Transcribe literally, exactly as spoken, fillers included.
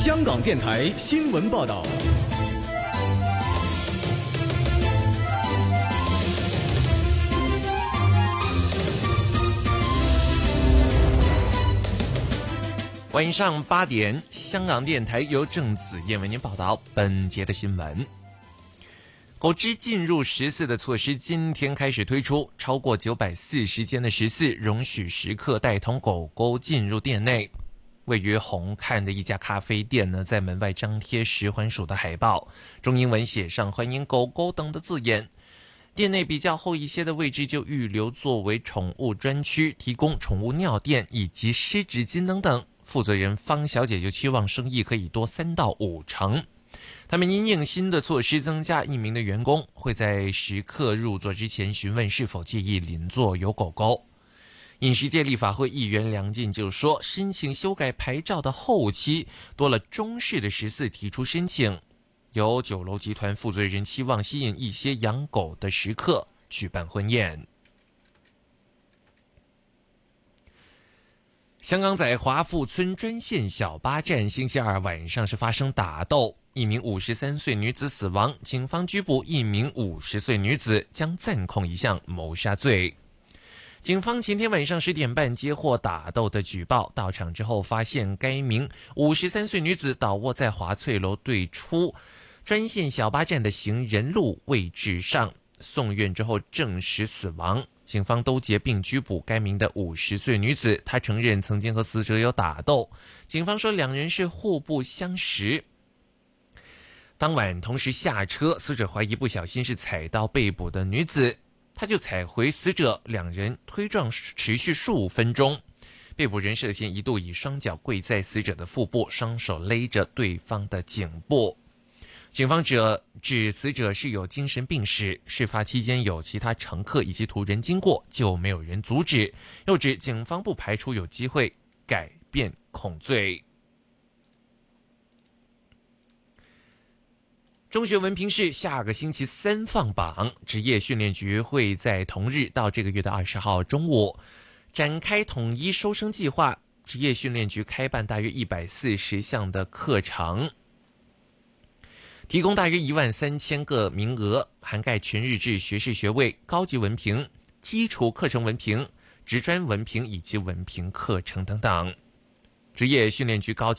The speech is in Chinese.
香港电台新闻报道。 晚上八点，香港电台由郑子燕为您报道本节的新闻。狗只进入食肆的措施今天开始推出，超过九百四十间的食肆容许食客带同狗狗进入店内。位于红磡的一家咖啡店呢，在门外张贴食环署的海报，中英文写上欢迎狗狗等的字眼。店内比较后一些的位置就预留作为宠物专区，提供宠物尿垫以及湿纸巾等等。负责人方小姐就期望生意可以多三到五成。他们因应新的措施，增加一名的员工会在食客入座之前询问是否介意邻座有狗狗。饮食界立法会议员梁进就说，申请修改牌照的后期多了中式的食肆提出申请，有酒楼集团负责人期望吸引一些养狗的食客举办婚宴。香港在华富村专线小巴站星期二晚上是发生打斗，一名五十三岁女子死亡，警方拘捕一名五十岁女子，将暂控一项谋杀罪。警方前天晚上十点半接获打斗的举报，到场之后发现该名五十三岁女子倒卧在华翠楼对出专线小巴站的行人路位置上，送院之后证实死亡。警方都结并拘捕该名的五十岁女子，她承认曾经和死者有打斗。警方说两人是互不相识。当晚同时下车，死者怀疑不小心是踩到被捕的女子，他就踩回死者，两人推撞持续数分钟。被捕人涉嫌一度以双脚跪在死者的腹部，双手勒着对方的颈部。警方指指死者是有精神病史，事发期间有其他乘客以及途人经过，就没有人阻止。又指警方不排除有机会改变控罪。中学文凭试下个星期三放榜，职业训练局会在同日到这个月的二十号中午展开统一收生计划。职业训练局开办大约一百四十项的课程，提供大约一万三千个名额，涵盖全日制学士学位、高级文凭、基础课程文凭、职专文凭以及文凭课程等等。职业训练局高级